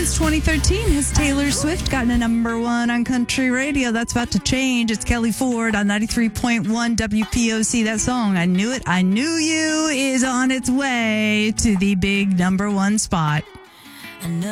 since 2013 has Taylor Swift gotten a number one on country radio. That's about to change. It's Kelly Ford on 93.1 WPOC. That song, I Knew It, I Knew You, is on its way to the big number one spot.